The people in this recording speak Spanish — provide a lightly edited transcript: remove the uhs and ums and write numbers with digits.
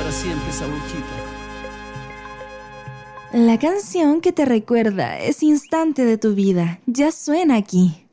para siempre esa boquita. La canción que te recuerda ese instante de tu vida ya suena aquí.